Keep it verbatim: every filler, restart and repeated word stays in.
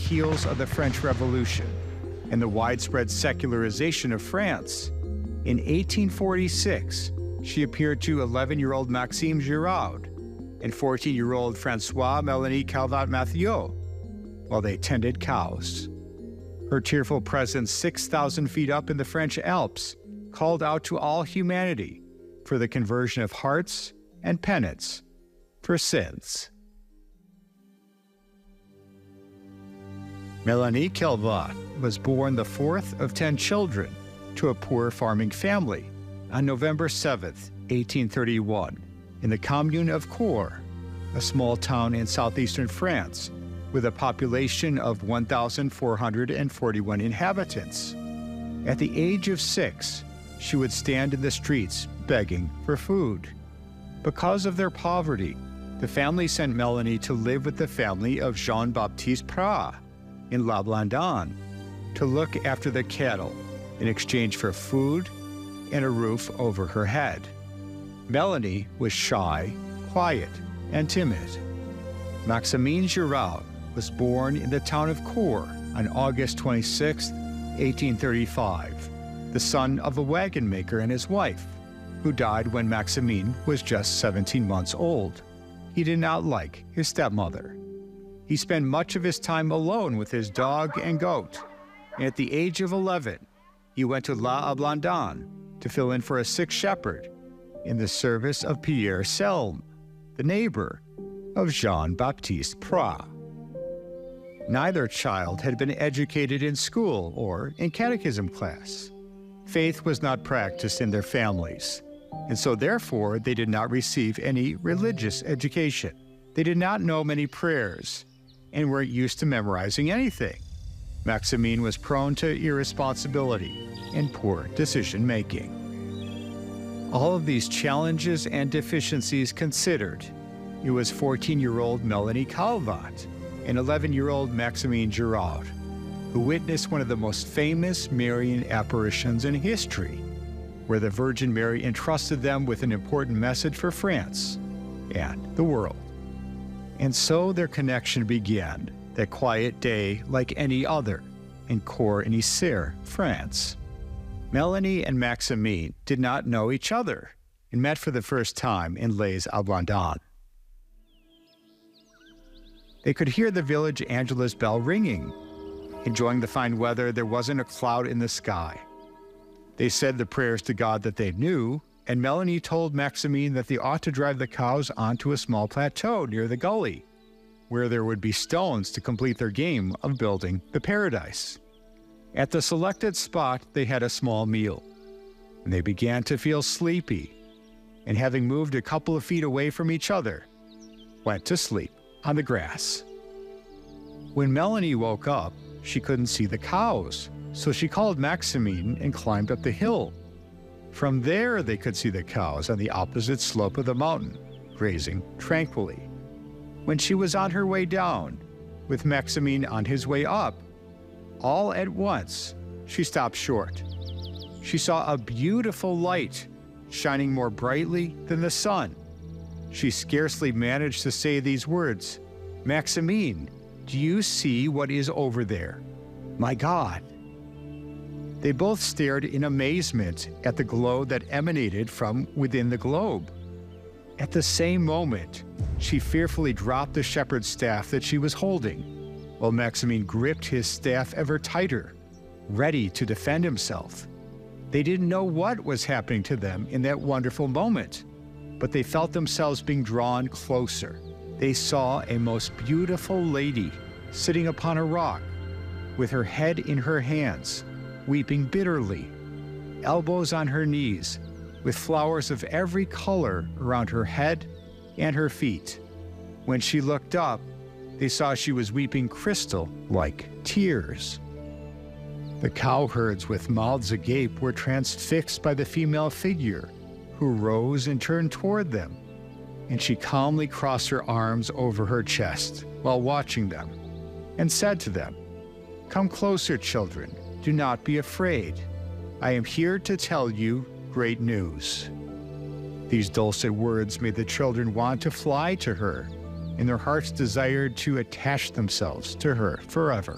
heels of the French Revolution and the widespread secularization of France. In eighteen forty-six, she appeared to eleven-year-old Maxime Giraud and fourteen-year-old Francois Melanie Calvat-Mathieu while they tended cows. Her tearful presence six thousand feet up in the French Alps called out to all humanity for the conversion of hearts and penance for sins. Melanie Calvat was born the fourth of ten children to a poor farming family on November seventh, eighteen thirty-one, in the commune of Cours, a small town in southeastern France with a population of one thousand four hundred forty-one inhabitants. At the age of six, she would stand in the streets begging for food. Because of their poverty, the family sent Melanie to live with the family of Jean-Baptiste Prat in La Blandonne to look after the cattle in exchange for food and a roof over her head. Melanie was shy, quiet, and timid. Maximine Giraud was born in the town of Cours on August twenty-sixth, eighteen thirty-five, the son of a wagon maker and his wife, who died when Maximine was just seventeen months old. He did not like his stepmother. He spent much of his time alone with his dog and goat, and at the age of eleven, he went to La Blandonne to fill in for a sick shepherd in the service of Pierre Selme, the neighbor of Jean-Baptiste Prat. Neither child had been educated in school or in catechism class. Faith was not practiced in their families, and so therefore they did not receive any religious education. They did not know many prayers and weren't used to memorizing anything. Maximine was prone to irresponsibility and poor decision-making. All of these challenges and deficiencies considered, it was fourteen-year-old Melanie Calvat and eleven-year-old Maximine Giraud who witnessed one of the most famous Marian apparitions in history, where the Virgin Mary entrusted them with an important message for France and the world. And so their connection began, that quiet day like any other, in Cours in Isère, France. Melanie and Maximine did not know each other and met for the first time in Les Ablandons. They could hear the village Angelus bell ringing. Enjoying the fine weather, there wasn't a cloud in the sky. They said the prayers to God that they knew, and Melanie told Maximine that they ought to drive the cows onto a small plateau near the gully, where there would be stones to complete their game of building the paradise. At the selected spot, they had a small meal, and they began to feel sleepy, and having moved a couple of feet away from each other, went to sleep on the grass. When Melanie woke up, she couldn't see the cows, so she called Maximine and climbed up the hill. From there, they could see the cows on the opposite slope of the mountain, grazing tranquilly. When she was on her way down, with Maximine on his way up, all at once, she stopped short. She saw a beautiful light shining more brightly than the sun. She scarcely managed to say these words, "Maximine, do you see what is over there? My God." They both stared in amazement at the glow that emanated from within the globe. At the same moment, she fearfully dropped the shepherd's staff that she was holding, while Maximine gripped his staff ever tighter, ready to defend himself. They didn't know what was happening to them in that wonderful moment, but they felt themselves being drawn closer. They saw a most beautiful lady sitting upon a rock, with her head in her hands, weeping bitterly, elbows on her knees, with flowers of every color around her head and her feet. When she looked up, they saw she was weeping crystal-like tears. The cowherds with mouths agape were transfixed by the female figure, who rose and turned toward them, and she calmly crossed her arms over her chest while watching them, and said to them, "Come closer, children, do not be afraid. I am here to tell you great news." These dulcet words made the children want to fly to her, and their hearts desired to attach themselves to her forever.